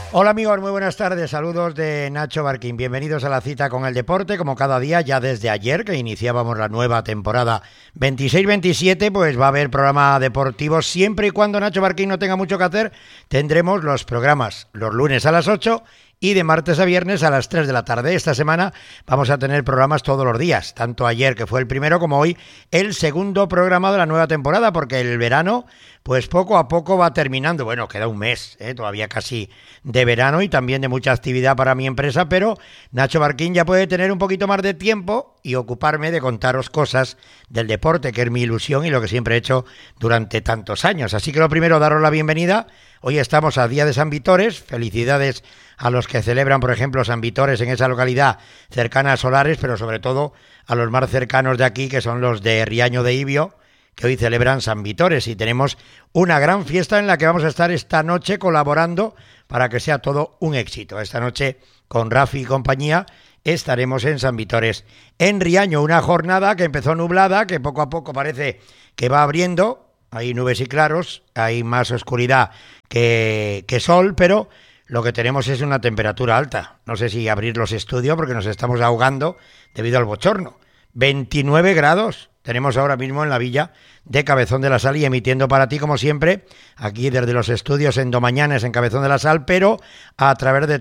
Hola amigos, muy buenas tardes, saludos de Nacho Barquín, bienvenidos a la cita con el deporte, como cada día, ya desde ayer que iniciábamos la nueva temporada 26-27, pues va a haber programa deportivo siempre y cuando Nacho Barquín no tenga mucho que hacer, tendremos los programas los lunes a las 8 y de martes a viernes a las 3 de la tarde. Esta semana vamos a tener programas todos los días, tanto ayer que fue el primero como hoy el segundo programa de la nueva temporada, porque el verano pues poco a poco va terminando. Bueno, queda un mes, todavía casi de verano y también de mucha actividad para mi empresa, pero Nacho Barquín ya puede tener un poquito más de tiempo y ocuparme de contaros cosas del deporte, que es mi ilusión y lo que siempre he hecho durante tantos años. Así que lo primero, daros la bienvenida. Hoy estamos a Día de San Vitores, felicidades a los que celebran, por ejemplo, San Vitores en esa localidad cercana a Solares, pero sobre todo a los más cercanos de aquí, que son los de Riaño de Ibio, que hoy celebran San Vitores, y tenemos una gran fiesta en la que vamos a estar esta noche colaborando para que sea todo un éxito. Esta noche, con Rafi y compañía, estaremos en San Vitores, en Riaño, una jornada que empezó nublada, que poco a poco parece que va abriendo, hay nubes y claros, hay más oscuridad que sol, pero lo que tenemos es una temperatura alta. No sé si abrir los estudios porque nos estamos ahogando debido al bochorno. 29 grados tenemos ahora mismo en la villa de Cabezón de la Sal y emitiendo para ti, como siempre, aquí desde los estudios en Domañanes, en Cabezón de la Sal, pero a través de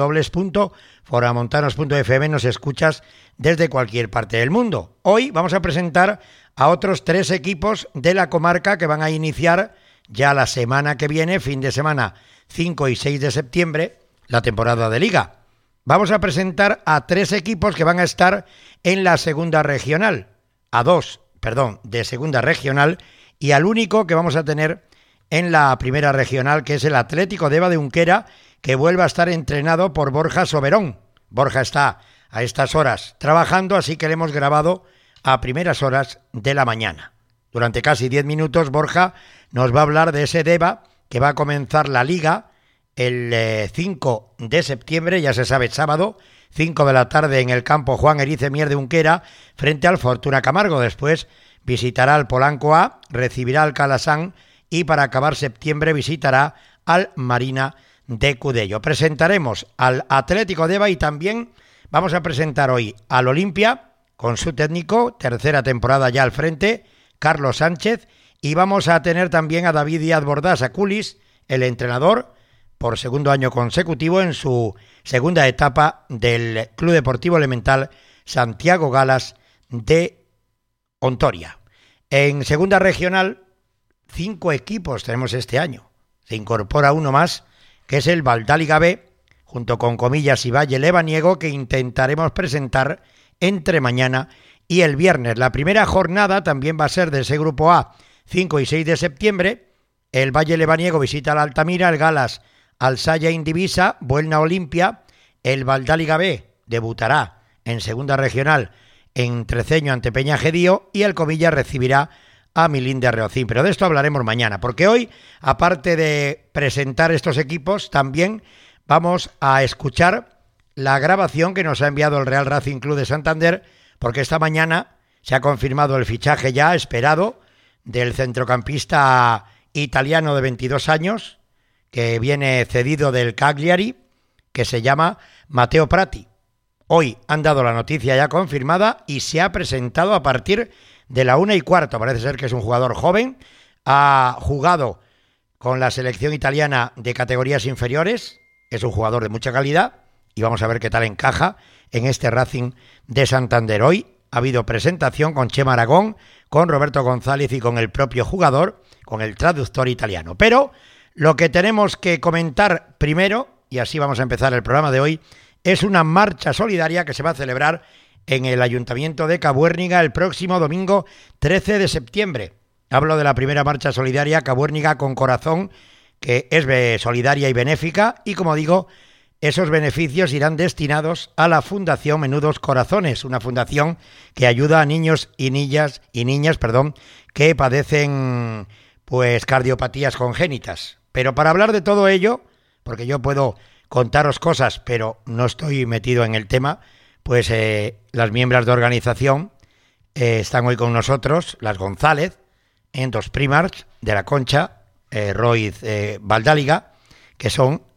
www.foramontanos.fm nos escuchas desde cualquier parte del mundo. Hoy vamos a presentar a otros 3 equipos de la comarca que van a iniciar ya la semana que viene, fin de semana 5 y 6 de septiembre, la temporada de Liga. Vamos a presentar a 3 equipos que van a estar en la segunda regional, a 2, de segunda regional, y al único que vamos a tener en la primera regional, que es el Atlético Deva de Unquera, que vuelve a estar entrenado por Borja Soberón. Borja está a estas horas trabajando, así que le hemos grabado a primeras horas de la mañana. Durante casi 10 minutos Borja nos va a hablar de ese Deva que va a comenzar la Liga el 5 de septiembre, ya se sabe, sábado, 5 de la tarde en el campo Juan Ericemier de Unquera, frente al Fortuna Camargo. Después visitará al Polanco A, recibirá al Calasán y para acabar septiembre visitará al Marina de Cudello. Presentaremos al Atlético Deva y también vamos a presentar hoy al Olimpia, con su técnico, tercera temporada ya al frente, Carlos Sánchez, y vamos a tener también a David Díaz Bordás, a Culis, el entrenador, por segundo año consecutivo en su segunda etapa del Club Deportivo Elemental Santiago Galas de Ontoria. En segunda regional, 5 equipos tenemos este año. Se incorpora uno más, que es el Valdáliga B, junto con Comillas y Valle Lebaniego, que intentaremos presentar entre mañana y el viernes. La primera jornada también va a ser de ese grupo A, 5 y 6 de septiembre. El Valle Lebaniego visita al Altamira, el Galas al Saya Indivisa, Buelna Olimpia. El Valdáliga B debutará en segunda regional en Treceño ante Peña Gedío y el Comillas recibirá a Milín de Reocín. Pero de esto hablaremos mañana, porque hoy, aparte de presentar estos equipos, también vamos a escuchar la grabación que nos ha enviado el Real Racing Club de Santander, porque esta mañana se ha confirmado el fichaje ya esperado del centrocampista italiano de 22 años, que viene cedido del Cagliari, que se llama Matteo Prati. Hoy han dado la noticia ya confirmada y se ha presentado a partir de la 1:15. Parece ser que es un jugador joven, ha jugado con la selección italiana de categorías inferiores, es un jugador de mucha calidad y vamos a ver qué tal encaja en este Racing de Santander. Hoy ha habido presentación con Chema Aragón, con Roberto González y con el propio jugador, con el traductor italiano. Pero lo que tenemos que comentar primero, y así vamos a empezar el programa de hoy, es una marcha solidaria que se va a celebrar en el Ayuntamiento de Cabuérniga el próximo domingo 13 de septiembre. Hablo de la primera marcha solidaria Cabuérniga con Corazón, que es solidaria y benéfica, y como digo, esos beneficios irán destinados a la Fundación Menudos Corazones, una fundación que ayuda a niños y niñas que padecen pues cardiopatías congénitas. Pero para hablar de todo ello, porque yo puedo contaros cosas, pero no estoy metido en el tema, pues las miembros de organización están hoy con nosotros, las González, en dos primas de la Concha, Roiz Valdáliga, que son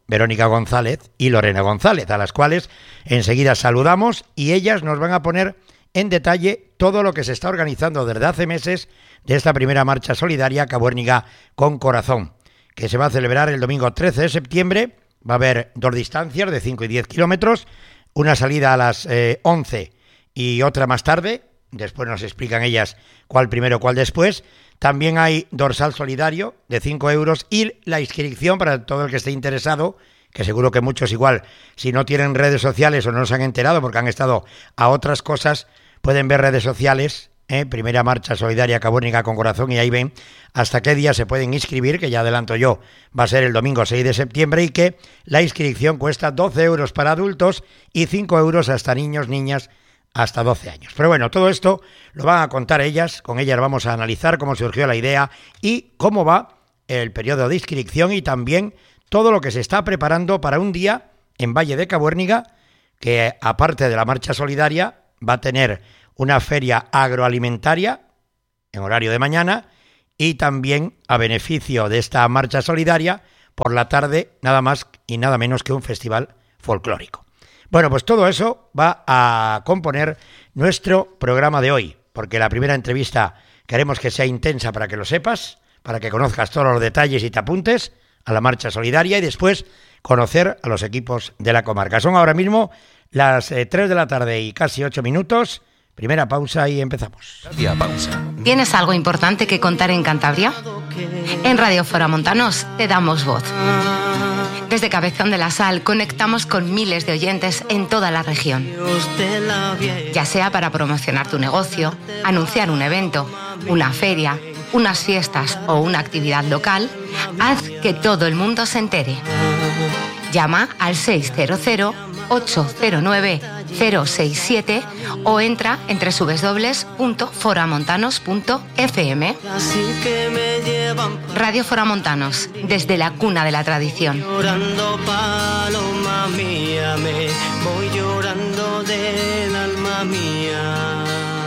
Verónica González y Lorena González, a las cuales enseguida saludamos y ellas nos van a poner en detalle todo lo que se está organizando desde hace meses de esta primera marcha solidaria Cabuérniga con Corazón, que se va a celebrar el domingo 13 de septiembre. Va a haber 2 distancias de 5 y 10 kilómetros, una salida a las 11 y otra más tarde. Después nos explican ellas cuál primero, cuál después. También hay dorsal solidario de 5 euros y la inscripción para todo el que esté interesado, que seguro que muchos igual, si no tienen redes sociales o no se han enterado porque han estado a otras cosas, pueden ver redes sociales, primera marcha solidaria Cabuérniga con Corazón, y ahí ven hasta qué día se pueden inscribir, que ya adelanto yo, va a ser el domingo 6 de septiembre, y que la inscripción cuesta 12 euros para adultos y 5 euros hasta niños, niñas, hasta 12 años. Pero bueno, todo esto lo van a contar ellas, con ellas vamos a analizar cómo surgió la idea y cómo va el periodo de inscripción y también todo lo que se está preparando para un día en Valle de Cabuérniga, que aparte de la marcha solidaria va a tener una feria agroalimentaria en horario de mañana y también a beneficio de esta marcha solidaria por la tarde nada más y nada menos que un festival folclórico. Bueno, pues todo eso va a componer nuestro programa de hoy, porque la primera entrevista queremos que sea intensa para que lo sepas, para que conozcas todos los detalles y te apuntes a la marcha solidaria y después conocer a los equipos de la comarca. Son ahora mismo las 3 de la tarde y casi 8 minutos. Primera pausa y empezamos. ¿Tienes algo importante que contar en Cantabria? En Radio Foramontanos te damos voz. Desde Cabezón de la Sal conectamos con miles de oyentes en toda la región. Ya sea para promocionar tu negocio, anunciar un evento, una feria, unas fiestas o una actividad local, haz que todo el mundo se entere. Llama al 600-809-067 o entra en www.foramontanos.fm. Radio Foramontanos, desde la cuna de la tradición. Llorando, paloma mía, me voy llorando del alma mía.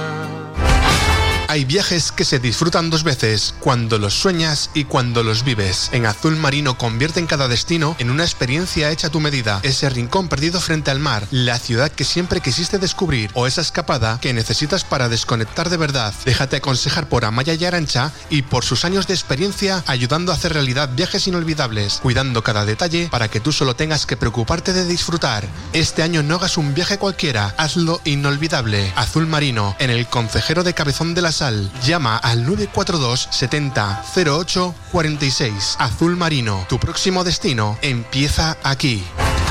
Hay viajes que se disfrutan 2 veces, cuando los sueñas y cuando los vives. En Azul Marino convierten cada destino en una experiencia hecha a tu medida. Ese rincón perdido frente al mar, la ciudad que siempre quisiste descubrir o esa escapada que necesitas para desconectar de verdad. Déjate aconsejar por Amaya y Arantxa y por sus años de experiencia ayudando a hacer realidad viajes inolvidables, cuidando cada detalle para que tú solo tengas que preocuparte de disfrutar. Este año no hagas un viaje cualquiera, hazlo inolvidable. Azul Marino, en el Concejero de Cabezón de la Sal. Llama al 942 70 08 46. Azul Marino, tu próximo destino empieza aquí.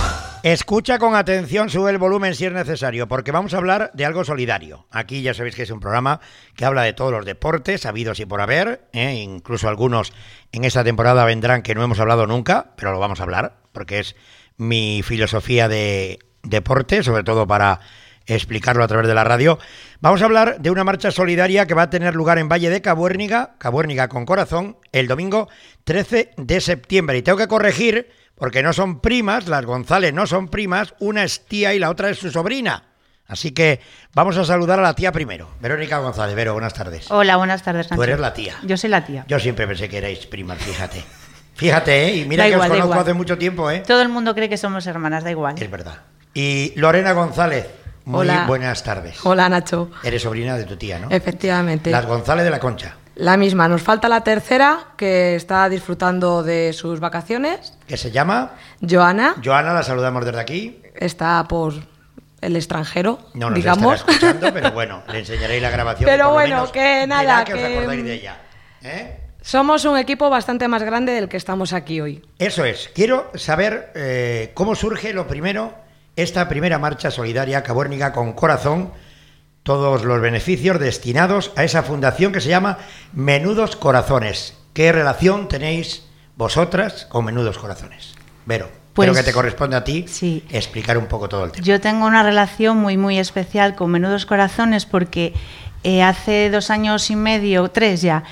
Escucha con atención, sube el volumen si es necesario, porque vamos a hablar de algo solidario. Aquí ya sabéis que es un programa que habla de todos los deportes, habidos y por haber, incluso algunos en esta temporada vendrán que no hemos hablado nunca, pero lo vamos a hablar, porque es mi filosofía de deporte, sobre todo para explicarlo a través de la radio. Vamos a hablar de una marcha solidaria que va a tener lugar en Valle de Cabuérniga, Cabuérniga con Corazón, el domingo 13 de septiembre. Y tengo que corregir, porque no son primas, las González no son primas, una es tía y la otra es su sobrina. Así que vamos a saludar a la tía primero. Verónica González. Vero, buenas tardes. Hola, buenas tardes, Nacho. Tú eres la tía. Yo soy la tía. Yo siempre pensé que erais primas, fíjate. Fíjate, y mira que os conozco hace mucho tiempo, Todo el mundo cree que somos hermanas, da igual. Es verdad. Y Lorena González. Muy Hola. Buenas tardes. Hola, Nacho. Eres sobrina de tu tía, ¿no? Efectivamente. Las González de la Concha. La misma. Nos falta la tercera, que está disfrutando de sus vacaciones. ¿Que se llama? Joana. Joana, la saludamos desde aquí. Está por el extranjero, No nos digamos. estará escuchando, pero bueno, le enseñaréis la grabación. Pero por lo bueno, menos que nada, dirá que os acordáis de ella. Somos un equipo bastante más grande del que estamos aquí hoy. Eso es. Quiero saber cómo surge lo primero, esta primera marcha solidaria Cabuérniga con Corazón, todos los beneficios destinados a esa fundación que se llama Menudos Corazones. ¿Qué relación tenéis vosotras con Menudos Corazones? Vero, pues, creo que te corresponde a ti sí, explicar un poco todo el tema. Yo tengo una relación muy especial con Menudos Corazones porque hace 2 años y medio, 3 ya,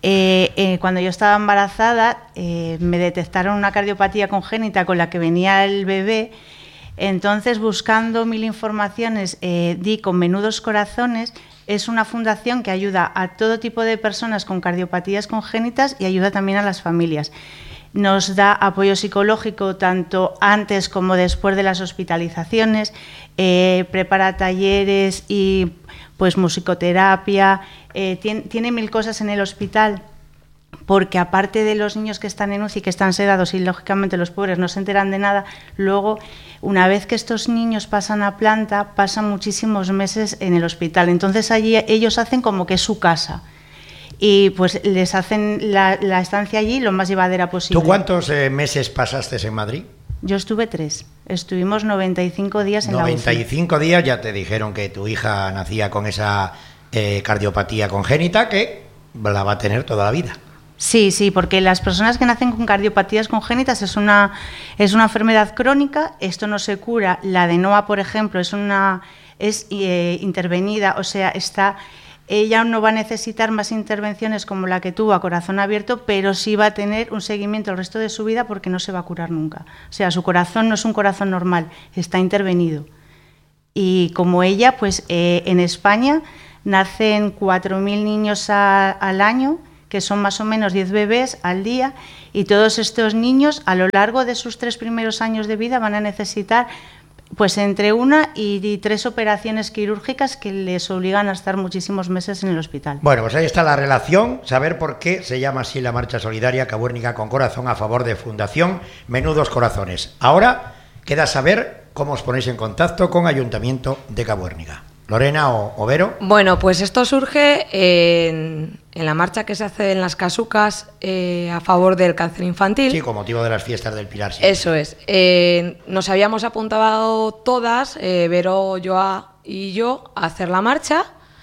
cuando yo estaba embarazada me detectaron una cardiopatía congénita con la que venía el bebé. Entonces, buscando 1000 informaciones, di con Menudos Corazones. Es una fundación que ayuda a todo tipo de personas con cardiopatías congénitas y ayuda también a las familias. nos da apoyo psicológico tanto antes como después de las hospitalizaciones, prepara talleres y pues musicoterapia, tiene 1000 cosas en el hospital, porque aparte de los niños que están en UCI, que están sedados y lógicamente los pobres no se enteran de nada, luego una vez que estos niños pasan a planta, pasan muchísimos meses en el hospital, entonces allí ellos hacen como que es su casa. Y pues les hacen la estancia allí lo más llevadera posible. ¿Tú cuántos meses pasaste en Madrid? Yo estuve 3. Estuvimos 95 días en la UCI. 95 días, ya te dijeron que tu hija nacía con esa cardiopatía congénita que la va a tener toda la vida. Sí, porque las personas que nacen con cardiopatías congénitas es una enfermedad crónica, esto no se cura. La de NOA, por ejemplo, es intervenida, o sea, ella no va a necesitar más intervenciones como la que tuvo a corazón abierto, pero sí va a tener un seguimiento el resto de su vida porque no se va a curar nunca. O sea, su corazón no es un corazón normal, está intervenido. Y como ella, pues en España nacen 4.000 niños al año, que son más o menos 10 bebés al día, y todos estos niños a lo largo de sus 3 primeros años de vida van a necesitar pues entre 1 y 3 operaciones quirúrgicas que les obligan a estar muchísimos meses en el hospital. Bueno, pues ahí está la relación, saber por qué se llama así la marcha solidaria Cabuérniga con Corazón a favor de Fundación Menudos Corazones. Ahora queda saber cómo os ponéis en contacto con Ayuntamiento de Cabuérniga. Lorena o Vero. Bueno, pues esto surge en la marcha que se hace en las Casucas a favor del cáncer infantil. Sí, con motivo de las fiestas del Pilar. Sí. Eso es. Nos habíamos apuntado todas, Vero, Joa y yo, a hacer la marcha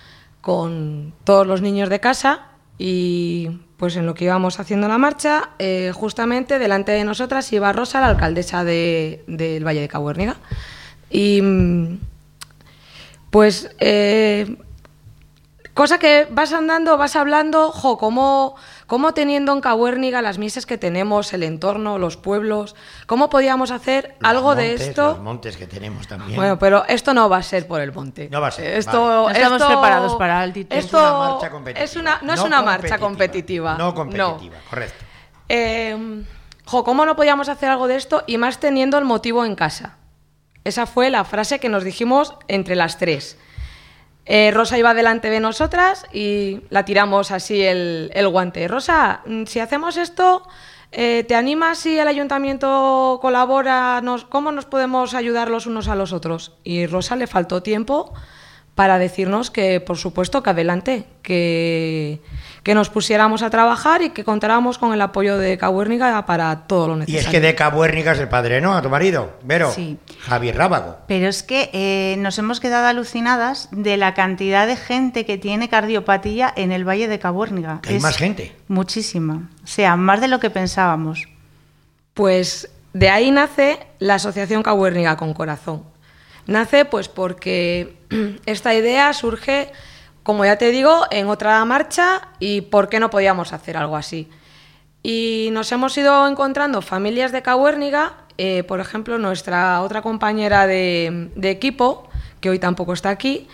con todos los niños de casa y pues en lo que íbamos haciendo la marcha, justamente delante de nosotras iba Rosa, la alcaldesa del Valle de Cabuérniga. Y pues cosa que vas andando, vas hablando, cómo teniendo en Cabuérniga las mises que tenemos, el entorno, los pueblos, cómo podíamos hacer algo de esto. Los montes que tenemos también. Bueno, pero esto no va a ser por el monte. No va a ser. Esto, vale. Estamos preparados para el título. Es una marcha competitiva. No es una marcha competitiva. No competitiva, correcto. ¿Cómo no podíamos hacer algo de esto? Y más teniendo el motivo en casa. Esa fue la frase que nos dijimos entre las 3. Rosa iba delante de nosotras y la tiramos así el guante. Rosa, si hacemos esto, ¿te animas si el ayuntamiento colabora? ¿Cómo nos podemos ayudar los unos a los otros? Y Rosa le faltó tiempo para decirnos que, por supuesto, que adelante, que nos pusiéramos a trabajar y que contáramos con el apoyo de Cabuérniga para todo lo necesario. Y es que de Cabuérniga es el padre, ¿no? A tu marido, Vero. Sí. Javier Rábago. Pero es que nos hemos quedado alucinadas de la cantidad de gente que tiene cardiopatía en el Valle de Cabuérniga. ¿Hay más gente? Muchísima. O sea, más de lo que pensábamos. Pues de ahí nace la Asociación Cabuérniga con Corazón. Nace pues porque esta idea surge, como ya te digo, en otra marcha y por qué no podíamos hacer algo así. Y nos hemos ido encontrando familias de Cabuérniga, por ejemplo, nuestra otra compañera de equipo, que hoy tampoco está aquí,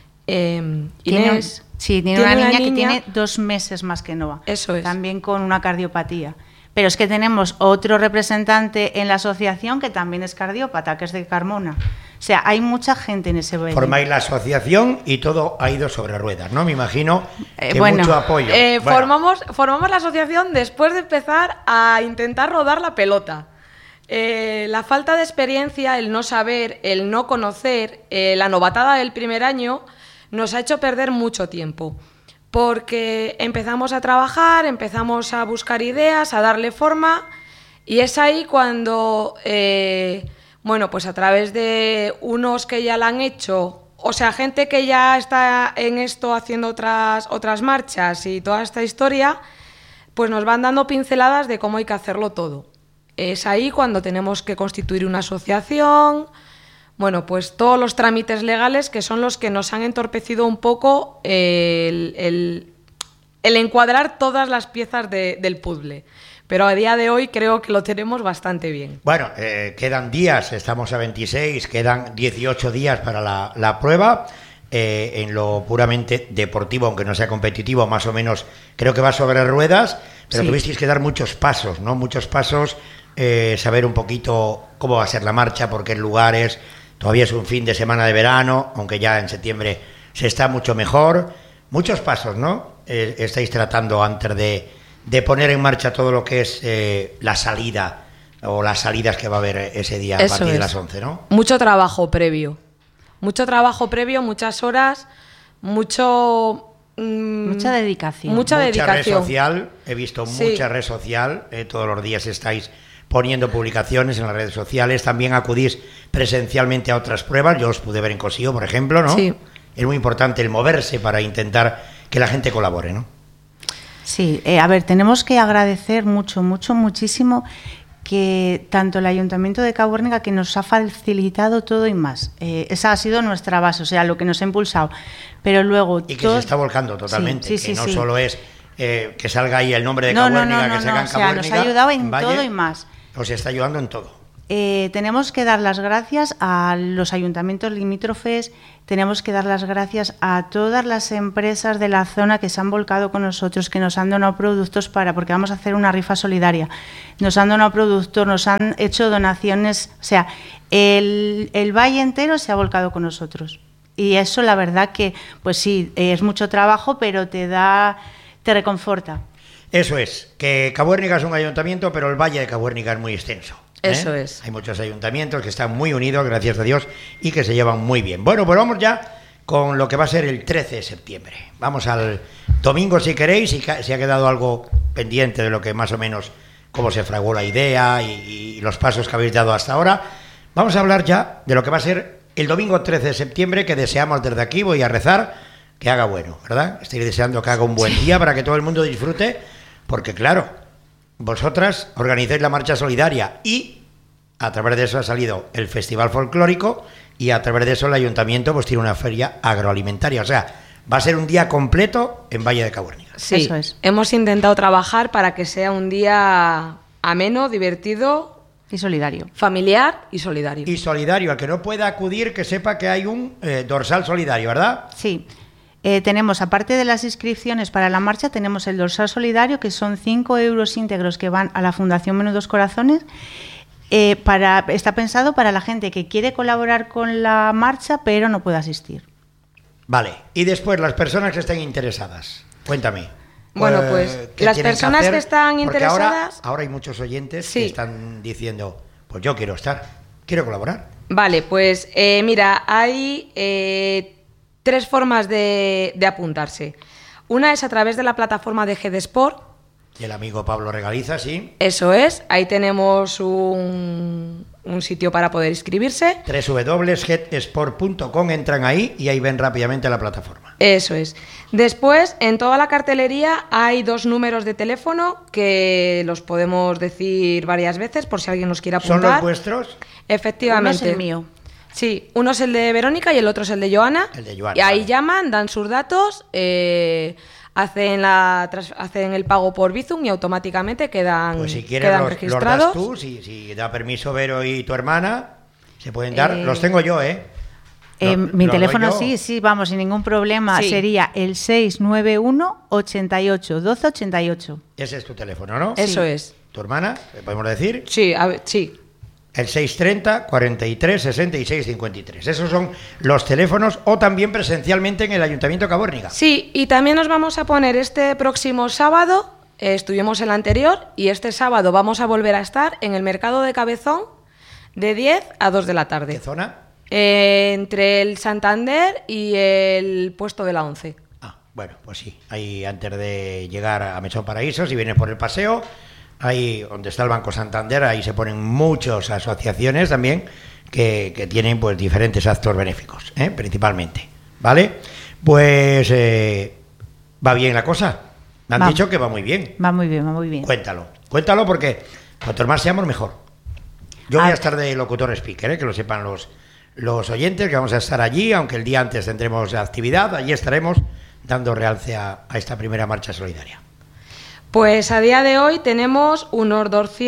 Inés. Tiene una niña que tiene 2 meses más que Noa. Eso es. También con una cardiopatía. Pero es que tenemos otro representante en la asociación que también es cardiópata, que es de Carmona. O sea, hay mucha gente en ese valle. Formáis la asociación y todo ha ido sobre ruedas, ¿no? Me imagino que mucho apoyo. Formamos la asociación después de empezar a intentar rodar la pelota. La falta de experiencia, el no saber, el no conocer, la novatada del primer año nos ha hecho perder mucho tiempo. Porque empezamos a trabajar, empezamos a buscar ideas, a darle forma, y es ahí cuando, pues a través de unos que ya la han hecho, o sea, gente que ya está en esto haciendo otras marchas y toda esta historia, pues nos van dando pinceladas de cómo hay que hacerlo todo. Es ahí cuando tenemos que constituir una asociación. Bueno, pues todos los trámites legales que son los que nos han entorpecido un poco el encuadrar todas las piezas del puzzle. Pero a día de hoy creo que lo tenemos bastante bien. Bueno, quedan días, estamos a 26, quedan 18 días para la prueba. En lo puramente deportivo, aunque no sea competitivo, más o menos creo que va sobre ruedas. pero tuvisteis que dar muchos pasos, ¿no? Muchos pasos, saber un poquito cómo va a ser la marcha, por qué lugares. Todavía es un fin de semana de verano, aunque ya en septiembre se está mucho mejor. Muchos pasos, ¿no? Estáis tratando antes de poner en marcha todo lo que es la salida o las salidas que va a haber ese día a partir de las 11, ¿no? Mucho trabajo previo, muchas horas, mucha dedicación. Mucha dedicación. Red social, he visto mucha red social, todos los días estáis poniendo publicaciones en las redes sociales, también acudís presencialmente a otras pruebas, yo os pude ver en Cossío, por ejemplo, ¿no? Sí. Es muy importante el moverse para intentar que la gente colabore, ¿no? Sí, a ver, tenemos que agradecer muchísimo que tanto el Ayuntamiento de Cabuérniga, que nos ha facilitado todo y más. Esa ha sido nuestra base, o sea, lo que nos ha impulsado. Pero luego y que se está volcando totalmente, solo es que salga ahí el nombre de Cabuérniga, que se haga en Cabuérniga. Nos ha ayudado en todo y más. Os está ayudando en todo. Tenemos que dar las gracias a los ayuntamientos limítrofes, tenemos que dar las gracias a todas las empresas de la zona que se han volcado con nosotros, que nos han donado productos porque vamos a hacer una rifa solidaria. Nos han donado productos, nos han hecho donaciones, o sea, el valle entero se ha volcado con nosotros. Y eso, la verdad que, pues sí, es mucho trabajo, pero te reconforta. Eso es, que Cabuérniga es un ayuntamiento, pero el valle de Cabuérniga es muy extenso. Eso es. Hay muchos ayuntamientos que están muy unidos, gracias a Dios, y que se llevan muy bien. Bueno, pues vamos ya con lo que va a ser el 13 de septiembre. Vamos al domingo, si queréis, si ha quedado algo pendiente de lo que más o menos, cómo se fraguó la idea y los pasos que habéis dado hasta ahora. Vamos a hablar ya de lo que va a ser el domingo 13 de septiembre, que deseamos desde aquí, voy a rezar, que haga bueno, ¿verdad? Estoy deseando que haga un buen día para que todo el mundo disfrute, porque claro, vosotras organizáis la marcha solidaria y a través de eso ha salido el festival folclórico y a través de eso el ayuntamiento pues tiene una feria agroalimentaria. O sea, va a ser un día completo en Valle de Cabuérniga. Sí, eso es. Hemos intentado trabajar para que sea un día ameno, divertido y solidario. Familiar y solidario. Y solidario, al que no pueda acudir que sepa que hay un dorsal solidario, ¿verdad? Sí. Tenemos, aparte de las inscripciones para la marcha, tenemos el dorsal solidario, que son 5 euros íntegros que van a la Fundación Menudos Corazones. Está pensado para la gente que quiere colaborar con la marcha, pero no puede asistir. Vale, y después las personas que estén interesadas, cuéntame. Bueno, pues las personas que están interesadas... Ahora hay muchos oyentes que están diciendo, pues yo quiero quiero colaborar. Vale, pues mira, hay 3 formas de apuntarse. Una es a través de la plataforma de GEDesport. Y el amigo Pablo Regaliza, sí. Eso es, ahí tenemos un sitio para poder inscribirse. www.gedesport.com, entran ahí y ahí ven rápidamente la plataforma. Eso es. Después, en toda la cartelería hay 2 números de teléfono que los podemos decir varias veces por si alguien nos quiere apuntar. ¿Son los vuestros? Efectivamente. Uno es el mío. Sí, uno es el de Verónica y el otro es el de Joana. El de Joana. Y ahí llaman, dan sus datos, hacen el pago por Bizum y automáticamente quedan registrados. Pues si quieres los das tú, si da permiso Vero y tu hermana, se pueden dar. Los tengo yo, mi teléfono sí, vamos, sin ningún problema. Sí. Sería el 691 88 12 88. Ese es tu teléfono, ¿no? Eso es. ¿Tu hermana? ¿Le podemos decir? Sí, a ver, sí. El 630 43 66 53. Esos son los teléfonos, o también presencialmente en el Ayuntamiento de Cabuérniga. Sí, y también nos vamos a poner este próximo sábado, estuvimos el anterior, y este sábado vamos a volver a estar en el Mercado de Cabezón de 10 a 2 de la tarde. ¿Qué zona? Entre el Santander y el puesto de la 11. Bueno, pues sí, ahí antes de llegar a Mesón Paraíso, si vienes por el paseo, ahí donde está el Banco Santander, ahí se ponen muchas asociaciones también que tienen pues diferentes actos benéficos, principalmente, ¿vale? Pues va bien la cosa. Me han dicho que va muy bien. Va muy bien. Cuéntalo porque cuanto más seamos mejor. Yo voy a estar de locutor speaker, que lo sepan los oyentes, que vamos a estar allí, aunque el día antes tendremos actividad, allí estaremos dando realce a esta primera marcha solidaria. Pues a día de hoy tenemos unos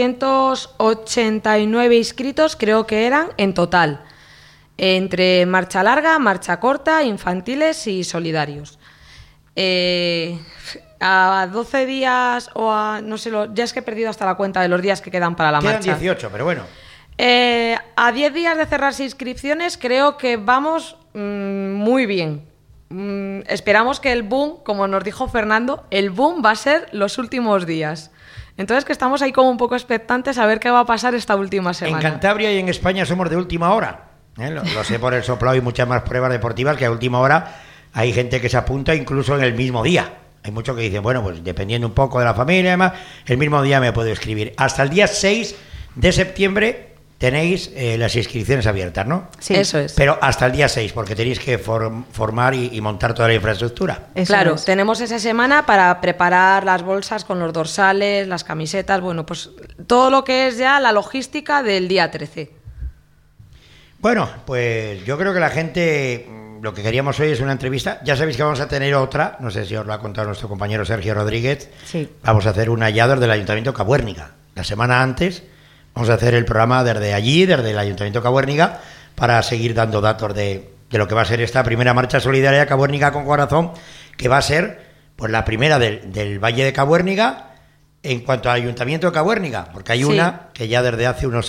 289 inscritos, creo que eran en total, entre marcha larga, marcha corta, infantiles y solidarios. a 12 días o a, no sé, ya es que he perdido hasta la cuenta de los días que quedan para la marcha. Quedan 18, pero bueno. A 10 días de cerrarse inscripciones creo que vamos muy bien. Esperamos que el boom, como nos dijo Fernando, el boom va a ser los últimos días. Entonces que estamos ahí como un poco expectantes a ver qué va a pasar esta última semana. En Cantabria y en España somos de última hora. Lo sé por el soplado y muchas más pruebas deportivas que a última hora hay gente que se apunta incluso en el mismo día. Hay muchos que dicen, bueno, pues dependiendo un poco de la familia y demás, el mismo día me puedo inscribir. Hasta el día 6 de septiembre tenéis las inscripciones abiertas, ¿no? Sí, eso es. Pero hasta el día 6, porque tenéis que formar y montar toda la infraestructura. Eso claro, es. tenemos esa semana para preparar las bolsas con los dorsales, las camisetas, bueno, pues todo lo que es ya la logística del día 13. Bueno, pues yo creo que la gente, lo que queríamos hoy es una entrevista. Ya sabéis que vamos a tener otra, no sé si os lo ha contado nuestro compañero Sergio Rodríguez. Sí. Vamos a hacer un hallado del Ayuntamiento de Cabuérniga. La semana antes vamos a hacer el programa desde allí, desde el Ayuntamiento de Cabuérniga, para seguir dando datos de lo que va a ser esta primera marcha solidaria Cabuérniga con Corazón, que va a ser pues la primera del Valle de Cabuérniga en cuanto al Ayuntamiento de Cabuérniga, porque hay una que ya desde hace unos